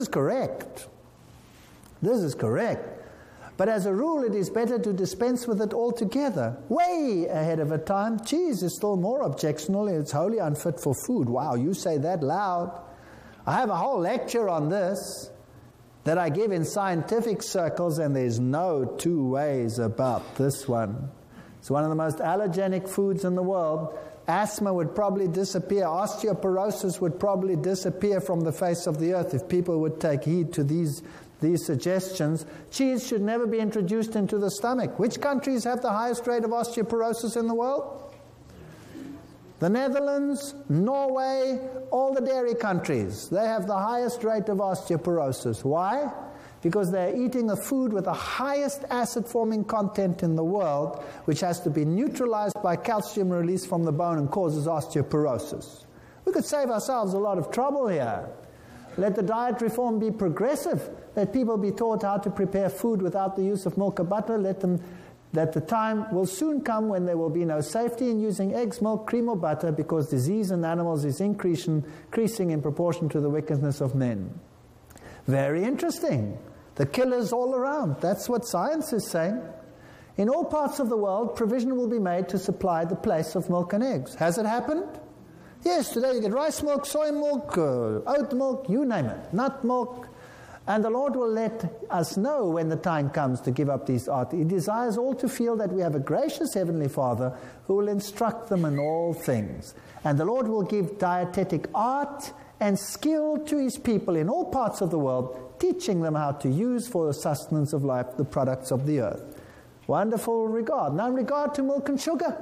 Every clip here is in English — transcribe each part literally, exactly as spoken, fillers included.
is correct. This is correct. But as a rule, it is better to dispense with it altogether. Way ahead of a time, cheese is still more objectionable. It's wholly unfit for food. Wow, you say that loud. I have a whole lecture on this that I give in scientific circles, and there's no two ways about this one. It's one of the most allergenic foods in the world. Asthma would probably disappear. Osteoporosis would probably disappear from the face of the earth if people would take heed to these These suggestions. Cheese should never be introduced into the stomach. Which countries have the highest rate of osteoporosis in the world? The Netherlands, Norway, all the dairy countries. They have the highest rate of osteoporosis. Why? Because they're eating a food with the highest acid-forming content in the world, which has to be neutralized by calcium release from the bone and causes osteoporosis. We could save ourselves a lot of trouble here. Let the diet reform be progressive. Let people be taught how to prepare food without the use of milk or butter. Let them, that the time will soon come when there will be no safety in using eggs, milk, cream, or butter, because disease in animals is increasing, increasing in proportion to the wickedness of men. Very interesting. The killers all around. That's what science is saying. In all parts of the world, provision will be made to supply the place of milk and eggs. Has it happened? Yes, today you get rice milk, soy milk, uh, oat milk, you name it, nut milk. And the Lord will let us know when the time comes to give up these arts. He desires all to feel that we have a gracious Heavenly Father who will instruct them in all things. And the Lord will give dietetic art and skill to His people in all parts of the world, teaching them how to use for the sustenance of life the products of the earth. Wonderful regard. Now in regard to milk and sugar,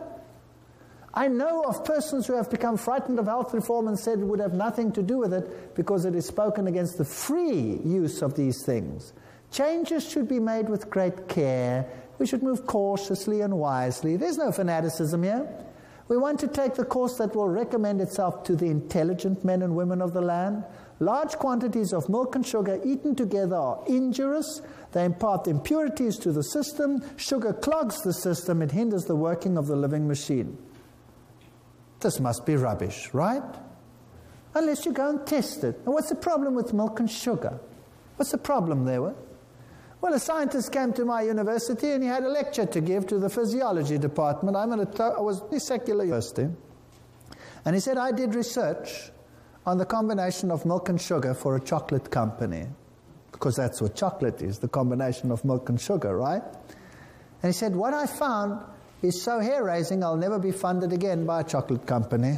I know of persons who have become frightened of health reform and said it would have nothing to do with it because it is spoken against the free use of these things. Changes should be made with great care. We should move cautiously and wisely. There's no fanaticism here. We want to take the course that will recommend itself to the intelligent men and women of the land. Large quantities of milk and sugar eaten together are injurious. They impart impurities to the system. Sugar clogs the system. It hinders the working of the living machine. This must be rubbish, right? Unless you go and test it. And what's the problem with milk and sugar? What's the problem there with? Well, a scientist came to my university and he had a lecture to give to the physiology department. I'm at a, I was at a secular university. And he said, I did research on the combination of milk and sugar for a chocolate company. Because that's what chocolate is, the combination of milk and sugar, right? And he said, what I found is so hair-raising, I'll never be funded again by a chocolate company.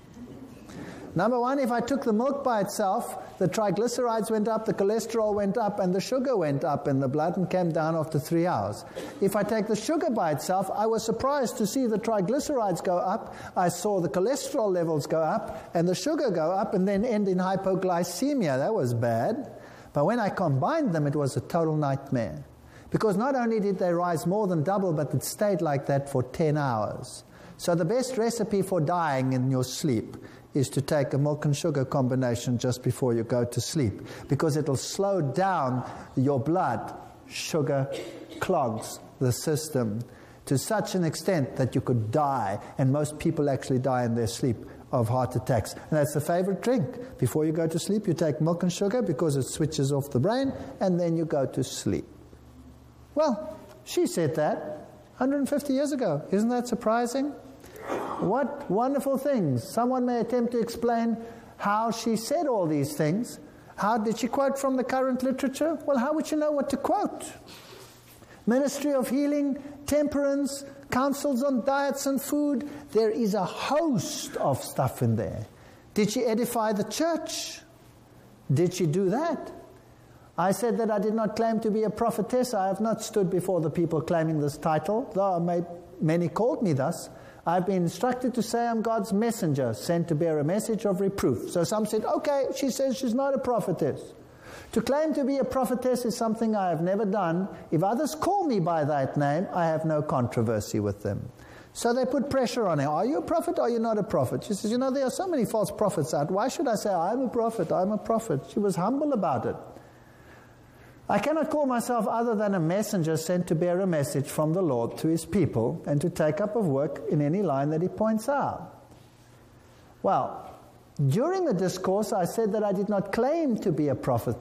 Number one, if I took the milk by itself, the triglycerides went up, the cholesterol went up, and the sugar went up in the blood and came down after three hours. If I take the sugar by itself, I was surprised to see the triglycerides go up. I saw the cholesterol levels go up, and the sugar go up, and then end in hypoglycemia. That was bad. But when I combined them, it was a total nightmare. Because not only did they rise more than double, but it stayed like that for ten hours. So the best recipe for dying in your sleep is to take a milk and sugar combination just before you go to sleep, because it'll slow down your blood. Sugar clogs the system to such an extent that you could die, and most people actually die in their sleep of heart attacks. And that's the favorite drink. Before you go to sleep, you take milk and sugar because it switches off the brain, and then you go to sleep. Well, she said that one hundred fifty years ago. Isn't that surprising? What wonderful things. Someone may attempt to explain how she said all these things. How did she quote from the current literature? Well, how would you know what to quote? Ministry of Healing, Temperance, Counsels on Diets and Food. There is a host of stuff in there. Did she edify the church? Did she do that? I said that I did not claim to be a prophetess. I have not stood before the people claiming this title, though may, many called me thus. I've been instructed to say I'm God's messenger, sent to bear a message of reproof. So some said, okay, she says she's not a prophetess. To claim to be a prophetess is something I have never done. If others call me by that name, I have no controversy with them. So they put pressure on her. Are you a prophet or are you not a prophet? She says, you know, there are so many false prophets out. Why should I say I'm a prophet, I'm a prophet? She was humble about it. I cannot call myself other than a messenger sent to bear a message from the Lord to His people and to take up of work in any line that He points out. Well, during the discourse, I said that I did not claim to be a prophet,